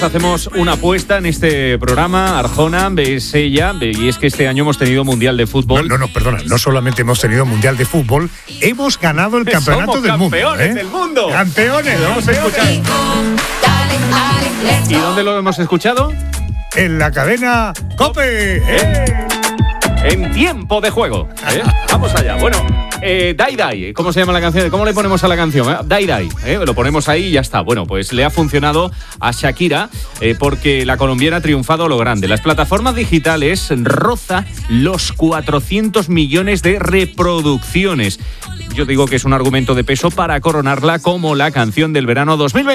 Hacemos una apuesta en este programa, Arjona, es ella, y es que este año hemos tenido Mundial de Fútbol. Perdona, no solamente hemos tenido Mundial de Fútbol, hemos ganado el campeonato del mundo. ¡Campeones del mundo! ¡Campeones! Lo hemos escuchado. ¿Y dónde lo hemos escuchado? En la cadena COPE. En tiempo de juego. Vamos allá. Bueno, Dai Dai, ¿cómo se llama la canción? ¿Cómo le ponemos a la canción? Dai Dai, lo ponemos ahí y ya está. Bueno, pues le ha funcionado a Shakira porque la colombiana ha triunfado a lo grande. Las plataformas digitales roza los 400 millones de reproducciones. Yo digo que es un argumento de peso para coronarla como la canción del verano 2020.